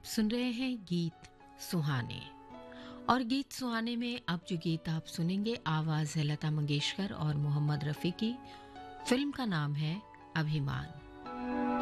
आप सुन रहे हैं गीत सुहाने। और गीत सुहाने में अब जो गीत आप सुनेंगे, आवाज़ है लता मंगेशकर और मोहम्मद रफ़ी की। फिल्म का नाम है अभिमान।